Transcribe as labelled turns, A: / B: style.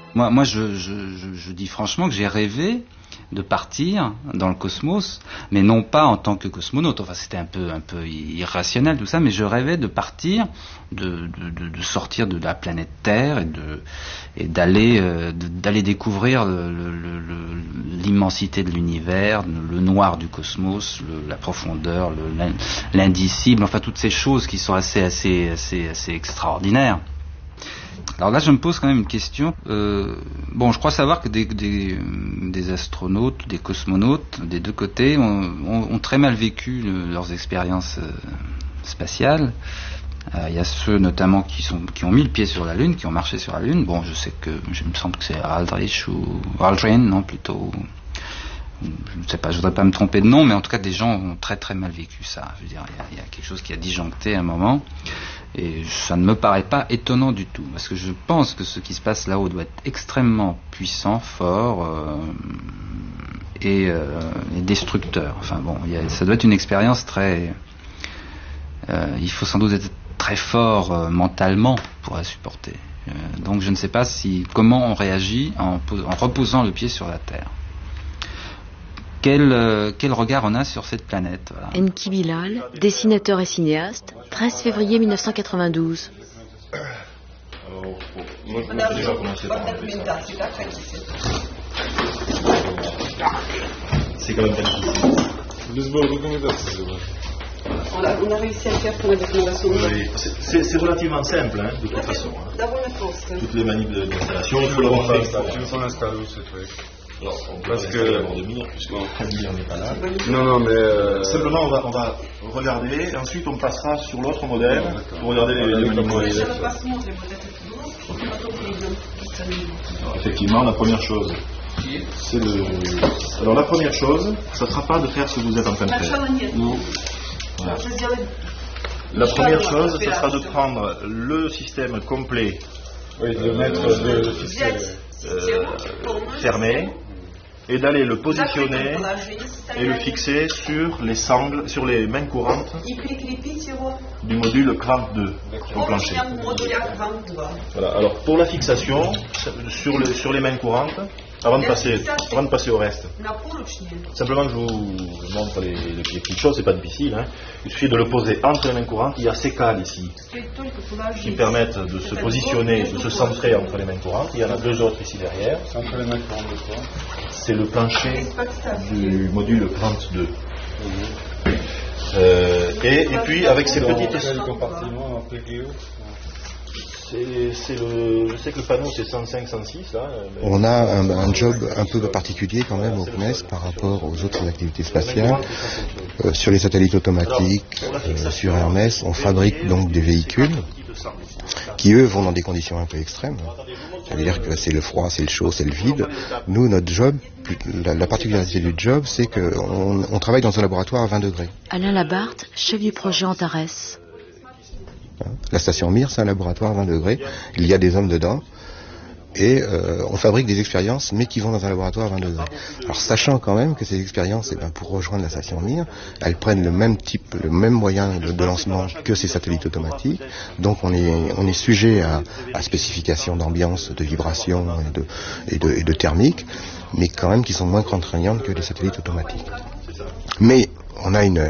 A: Moi, je dis franchement que j'ai rêvé de partir dans le cosmos, mais non pas en tant que cosmonaute. Enfin, c'était un peu irrationnel tout ça, mais je rêvais de partir, de sortir de la planète Terre et d'aller découvrir l'immensité de l'univers, le noir du cosmos, la profondeur, l'indicible. Enfin, toutes ces choses qui sont assez extraordinaires. Alors là, je me pose quand même une question. Je crois savoir que des astronautes, des cosmonautes, des deux côtés, ont très mal vécu leurs expériences spatiales. Il y a ceux notamment qui ont mis le pied sur la Lune, qui ont marché sur la Lune. Bon, je me semble que c'est Aldrin, non, plutôt. Je ne sais pas, je voudrais pas me tromper de nom, mais en tout cas, des gens ont très très mal vécu ça. Je veux dire, il y a quelque chose qui a disjoncté à un moment. Et ça ne me paraît pas étonnant du tout, parce que je pense que ce qui se passe là-haut doit être extrêmement puissant, fort et destructeur. Enfin bon, ça doit être une expérience très... il faut sans doute être très fort mentalement pour la supporter. Donc je ne sais pas comment on réagit en reposant le pied sur la Terre. Quel regard on a sur cette planète, voilà.
B: Enki Bilal, dessinateur et cinéaste, 13 février 1992.
C: Moi, je vais déjà commencer par c'est quand même pas difficile.
D: On a réussi à le faire pour la documentation.
C: Oui, c'est relativement simple, de toute façon. Toutes les manips d'installation, il faut l'avoir fait.
E: Tu l'installes où ce truc?
C: Alors,
E: parce que
C: puisque Casimir n'est pas là.
E: Non, mais
C: simplement on va regarder et ensuite on passera sur l'autre modèle pour regarder les manipulations. Effectivement, la première chose, alors la première chose, ça ne sera pas de faire ce que vous êtes en train de faire. Non. Voilà. La première chose, ça sera de prendre le système complet,
E: de mettre le fichier
C: fermé, et d'aller le positionner et le fixer sur les sangles, sur les mains courantes du module Crank 2 au plancher. Voilà. Alors pour la fixation sur les mains courantes, avant de passer au reste, simplement je vous montre les petites choses, c'est pas difficile, il suffit de le poser entre les mains courantes. Il y a ces cales ici qui permettent de se positionner, de se centrer entre les mains courantes. Il y en a deux autres ici derrière.
E: Entre les mains courantes de quoi?
C: C'est le plancher du module 32. Et puis avec ces petites
E: compartiments en PGO.
C: je sais que le panneau c'est 105, 106 là.
F: On a un job un peu particulier quand même au CNES par rapport aux autres activités spatiales. Sur les satellites automatiques, sur Hermès, on fabrique donc des véhicules qui eux vont dans des conditions un peu extrêmes. Ça veut dire que c'est le froid, c'est le chaud, c'est le vide. Nous, notre job, la particularité du job, c'est qu'on travaille dans un laboratoire à 20 degrés.
B: Alain Labarthe, chef du projet Antares.
F: La station Mir, c'est un laboratoire à 20 degrés. Il y a des hommes dedans. Et on fabrique des expériences, mais qui vont dans un laboratoire à 20 degrés. Alors, sachant quand même que ces expériences, pour rejoindre la station Mir, elles prennent le même moyen de lancement que ces satellites automatiques. Donc, on est sujet à spécifications d'ambiance, de vibration et de thermique, mais quand même qui sont moins contraignantes que les satellites automatiques. Mais on a